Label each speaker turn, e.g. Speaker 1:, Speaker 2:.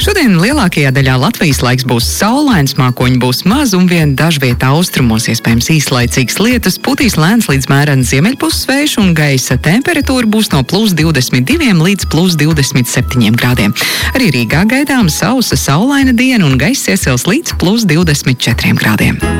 Speaker 1: Šodien lielākajā daļā Latvijas laiks būs saulains, mākoņi būs maz un vien dažvietā austrumos iespējams īslaicīgs lietus, putīs lēns līdz mērens ziemeļpuses vējš un gaisa temperatūra būs no +22 līdz +27 grādiem. Arī Rīgā gaidām sausa saulaina diena un gaiss iesils līdz +24 grādiem.